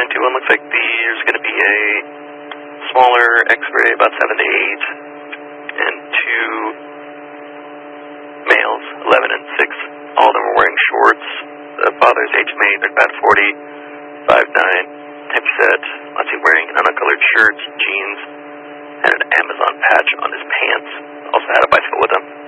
921, looks like there's going to be a smaller X-ray, about 7 to 8, and 2 males, 11 and 6. All of them are wearing shorts. The father's HMA, they're about 40, 5'9", heavyset. Let's see, wearing an uncolored shirt, jeans, and an Amazon patch on his pants. Also had a bicycle with him.